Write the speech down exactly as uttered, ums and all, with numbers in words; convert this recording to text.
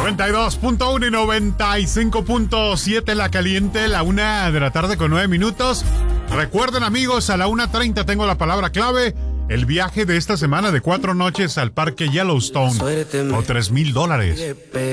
noventa y dos punto uno y noventa y cinco punto siete La Caliente, la una de la tarde con nueve minutos. Recuerden, amigos, a la una treinta tengo la palabra clave. El viaje de esta semana de cuatro noches al parque Yellowstone o tres mil dólares.